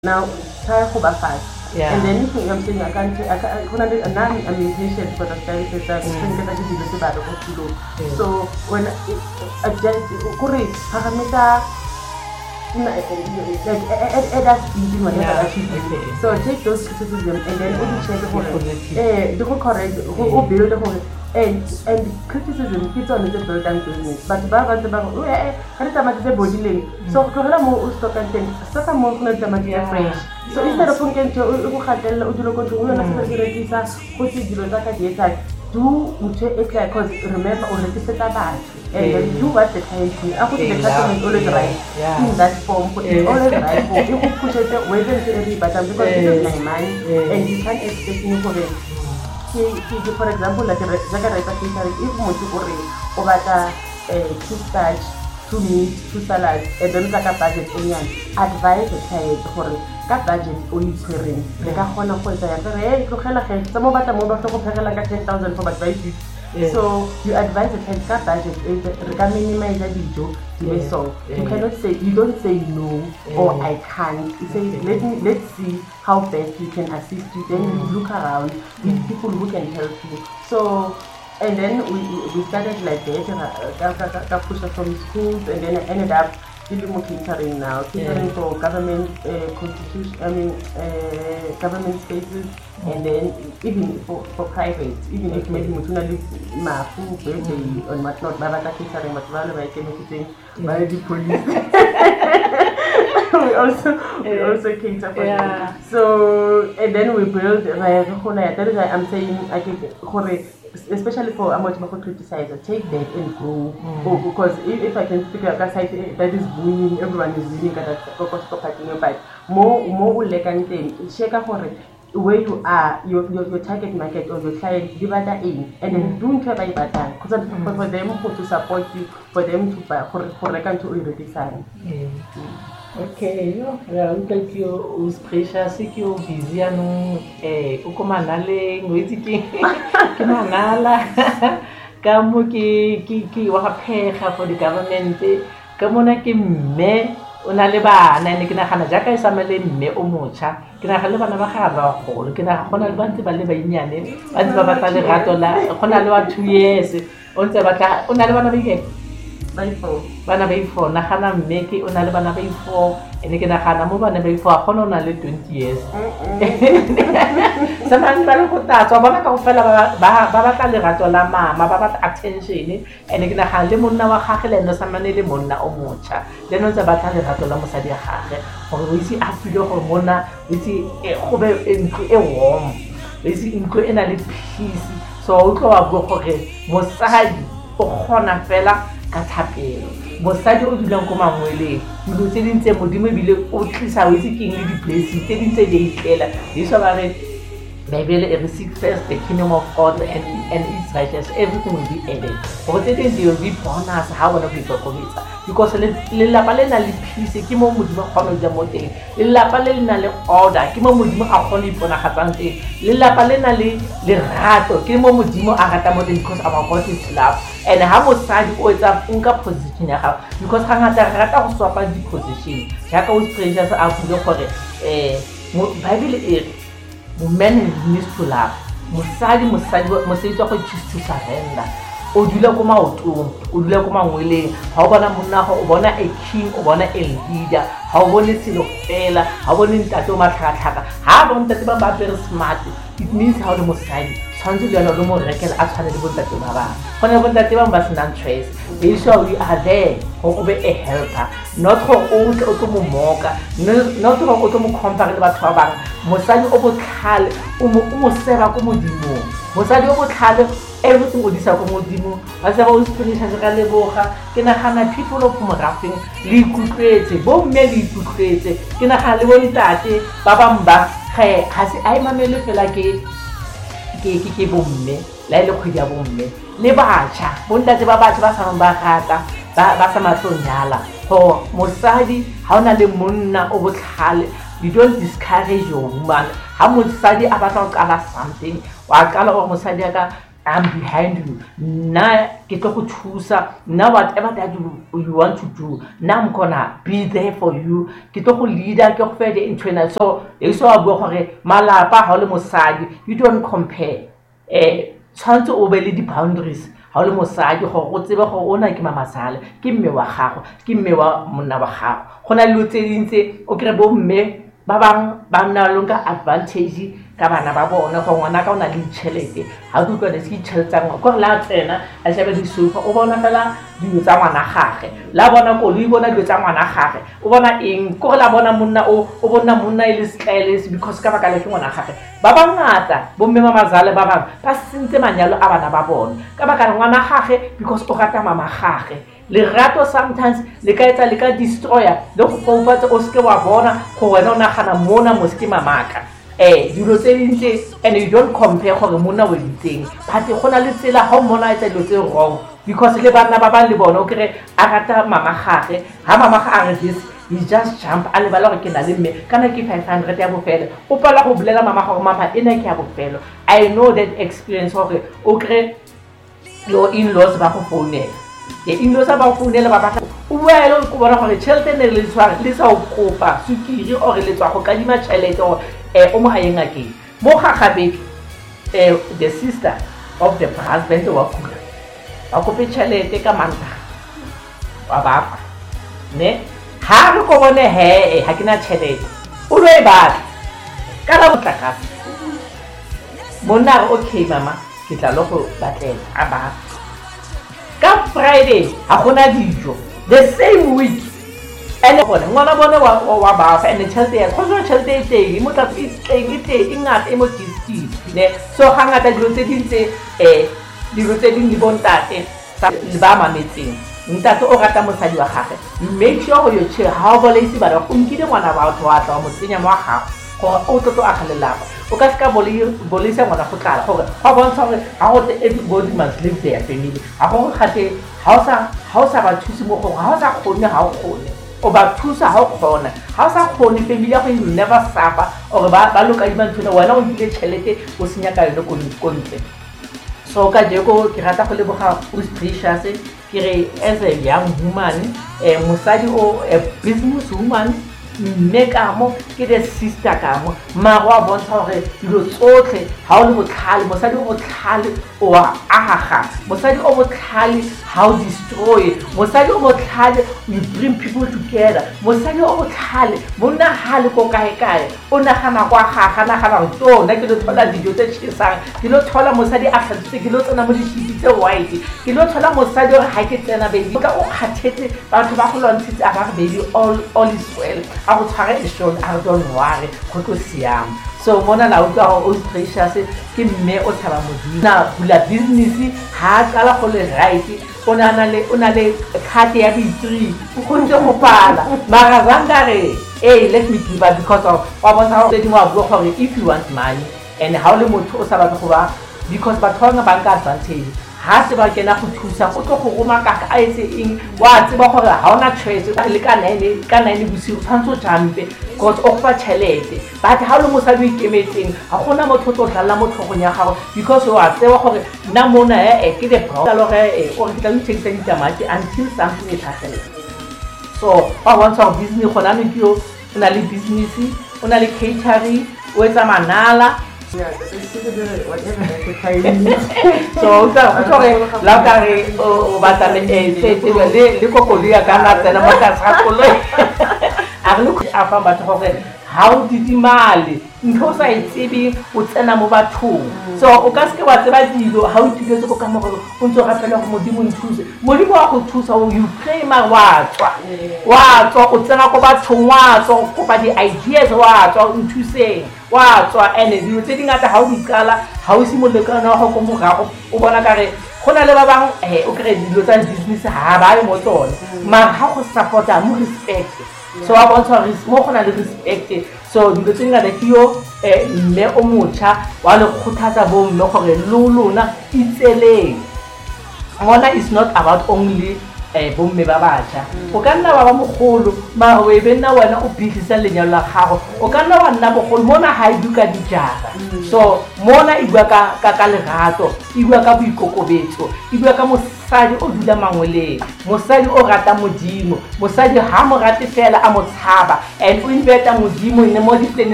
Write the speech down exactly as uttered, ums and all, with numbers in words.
Now, try go back fast. Yeah. And then anything I'm saying, I can't, I can't, I can't, I'm not I'm impatient because of that. It's like, mm. I just do bad mm. So, when I just, Kuri, Hakamita, like, that's easy whatever I should do. So, take those criticisms and then only check the whole, eh, the whole correct, who build the whole. And and criticism keeps on the build and doing it. But Baba the Baba, eh, the body link. So Kohala mo stock and things, stock and more than the French. So instead of thinking to Uhatel, Udulo to Ulanasa, which is Rosaka Dieta, do it like because remember already set a bad. And do what the time is. I put the customer always right in that form, put it always right. You could push it whether to everybody because it is my mind and you can't expect me for it. For example, like a catering, if Motukore over the two starch, two meat, two salads, and then like a budget onion, advise the child for that budget only swearing. The Kahona for the hey, some of the mobile to like a ten thousand for advice. So you advise the child that budget is the minimize the video. So you cannot say you don't say no or I can't. You say let me let's see how best we can assist you. Then you look around with people who can help you. So and then we we started like that, uh, push from schools, and then I ended up doing more catering now, catering yeah. for government uh, constitution. I mean uh, government spaces, and then even for, for private, even if maybe Mutuna ma food birthday on what not, Babata catering, but rather by chemically by the police. we also we also cater for yeah. them. So and then we build like that is why I'm saying I can especially for Amojimako criticizer, take that and grow. Mm. Oh, because if, if I can figure out that side that is winning, everyone is winning at that focus for parting but more more like anything, shake up for it. Where you are, your, your your target market or your client, give that in, and then don't try by that time because mm. for them to support you, for them to buy for for like to already sign. Okay, yo, la utlwa ke o sprecha se ke o busy anong eh o komanale ngwetsi ke ke manala ka mo ke ke ke wa phega for the government ka mona ke mme o na le bana ne ke nagana jaka e samele mme o motsha ke nagana le bana ba ga ba golo ke nagana gona le bantse ba le ba inyane ba ntse ba batla le rato la gona le wa two years o ntse ba tla o na le bana ba ke by four bana ba ifo na gana mmeke o na le bana ba ifo ene ke nagana mo bana ba ifo a gona o na le twenty years samang ba le go tatswa bona ka go fela ba ba ba ka le rato la mama ba ba attention ene ke nagana le monna wa gagwe le no samane le monna o motsha le no tsa ba tla le rato la mosadi ya gagwe gore o itse a file gore monna o itse go be ntlo e warm o itse ntlo ena le peace so o tlo wa go gore mosadi o gona fela ka thapelo mosadi o dulang ko mangweleng dilo tse dintse modimo bile o tlisa o itse keng le di blessings tse dintse di itlela di so ba re Bible every seek first the kingdom of God and and its righteousness, everything will be added. But then they will be bonus how one of people commit because le la pale na le peace ke mo modimo kgona ja mo teng le la pale le na le order ke mo modimo a kgona ipona gatsang teng le la pale na le le rato ke mo modimo a rata mo teng because our God is love and ha mosadi o etsa nka position ya gago because ga ngata rata go swapa di position jaka o stranger sa a bule gore eh Bible e men needs to love mosadi mosadi mosadi tsa go choose to surrender o dula ko maotong o dula ko mangweleng ha o bona monna go o bona a king o bona a leader ha o bone selo fela ha o bone ntate o matlhatlhaka ha ba ntate ba ba very smart it means how the mosadi tshwantse le yona le mo rekela a tshwane le bontate ba ba gone bontate ba ba senang choice they sure we are there go be a helper not go o tle o tlo mo moka not go o tlo mo compare le batho ba bang mosadi o botlhale o mo o mo sera ko modimo mosadi o botlhale everything o disa ko modimo ba se ba o spiritual ka leboga ke nagana people of morafeng le ikutlwetse bo mme le ikutlwetse ke nagana le bontate ba bang ba ge ga se ai mamele fela ke ke ke ke bomme la ile khodi ya bomme le bacha bontate ba batho ba sa ba gata ba ba sa matlonyala ho mosadi ha ona le monna o botlhale you don't discourage your woman ha mosadi a batla go kala something wa kala o mosadi ka I'm behind you. Now get to choose. Now whatever that you, you want to do, now I'm gonna be there for you. Get to leader, get fed internal. So you saw about malapa hole mosadi. You don't compare. Eh, trying to overlay the boundaries. How le mosadi go go tsebe go ona ke mama sale ke mme wa gago ke mme wa monna wa gago gona le tse dintse o kre bo mme ba bang ba nna longa advantage ka bana ba bona go ngwana ka ona le tšhelete ha go go se tšheletsang go la tsena a shebe di sofa o bona fela di tsa ngwana gage la bona ko le bona di tsa ngwana gage o bona eng go la bona monna o o bona monna ile stylist because ka baka le ke ngwana gage ba bangata bo mme mamazale ba bang ba sentse manyalo a bana ba bona ka baka le ngwana gage because o rata mama gage lerato sometimes le ka etsa le ka destroyer le go fofatsa o ske wa bona go wena o nagana mona mo ske mamaka eh dilo tse dintse and you don't compare gore mona we ditseng but gona le tsela ha o mona etsa dilo tse wrong because le bana ba bang le bona o kere a rata mama gage ha mama ga a re this he just jump a le bala go ke na le mme kana ke five hundred ya bofelo o pala go bolela mama gore mama ena ke ya bofelo. I know that experience gore o kere your in-laws ba go founela e in-laws ba go founela ba batla o wele o bona gore tšhelete ne le tswa le sa o kopa sukiri o re le tswa go kadima tšhelete o eh o mo haeng a ke mo ga gabe eh the sister of the husband wa kula a kope tšhelete ka manta wa baba ne ha re go bone he ha kena tšhelete o lo e batla ka la botlaka monna okay mama ke tla lo go batlela a ba ka Friday ha gona dijo the same week ene bona ngwana bona wa wa ba fa ene tšhelete ya go tswa tšhelete e teng mo tla e teng e teng e ngata e mo disti ne so ga ngata dilo tse dintse eh dilo tse ding di bontate sa ba mametseng ntate o rata mosadi wa gagwe make sure go yo che ha o boletse ba go nkile ngwana ba o tla mo tsenya mo gago go o tlo a khalelapa o ka ska bole bolisa ngwana go tlala gore ga bontsha gore ha go everybody must live their family ha go gate ha o sa ha o sa ba thusi mo go ha o sa kgone ha o kgone o ba thusa ha o kgona ha o sa kgone family ya go you never suffer or ba ba loka di mantshona wena o dile tšhelete o senya ka yone go ntle. So ka jeko ke rata go leboga precious ke re as a young woman eh mosadi o a business woman mme ka mo ke the sister ka mo ma go a bontsha gore dilo tsotlhe ha o le botlhale mosadi o botlhale o a aga mosadi o botlhale how destroy mosadi o botlhale you bring people together mosadi o botlhale monna hale ko kae kae o nagana kwa gaga nagana go nna ke lo thola dijo tse tšhisang ke lo thola mosadi a tlhatsitse ke lo tsena mo ditšhipi tse white ke lo thola mosadi gore ha ke tsena baby ka o kgathetse batho ba go lontshitse a ba re baby all all is well a go tshware e short a don't worry go tlo siama. So mona la utlwa o precious ke mme o tshaba modimo na bula business ha kala go le right o na na le o na le card ya B three o khonje go pala mara zangare hey let me give up because of wa bona go dimo a bua gore if you want money and how le motho o sa batla go ba because ba thonga banka advantage ha se ba kena go thusa go tlo go roma ka a etse eng wa tseba gore ha ona choice le ka nine ka nine busi o tshwantsho jampe because o fa tšhelete but ha le mosadi o ikemetseng ga gona motho o tlo dlala mo tlhogong ya gago because o a tseba gore nna mona e ke the problem gore o re tla ntshekisa ditamati until something is happening. So ba bontsha business gona le ke o na le business o na le catering o etsa manala. Yeah, whatever I so so la ka re o batla le e se le le kokoli ya kana tsena mo ka sa koloi a re lo a fa batho gore how did imali ntho sa itsebi o tsena mo bathong so o ka se wa tseba dilo how dilo go ka mo go ntse ga fela go modimo ntshuse modimo wa go thusa o you pray ma wa tswa wa tswa o tsena go bathong wa tswa go ba di ideas wa tswa nthuseng wa tswa ene dilo tse dingata ha o di qala ha o simoleka na go go mo gago o bona ka re gona le ba bang eh o kre dilo tsa business ha ba e mo tsone ma ha go supporta mo respect. So I want to mo gona le respect so dilo tse ngata ke yo eh mme o motsha wa le khuthatsa bo mme gore lo lona itseleng mona is not about only um bomme ba batjha o ka nna ba ba mogolo mara o e be nna wena o bitlisa lenyalo la gago o ka nna wa nna bogolo mona ga e duka dijara so mona e bua ka ka lerato e bua ka boikokobetso e bua ka mosadi o dula mangweleng mosadi o rata modimo mosadi ha mo rate fela a mo tshaba and o inveta modimo ne mo di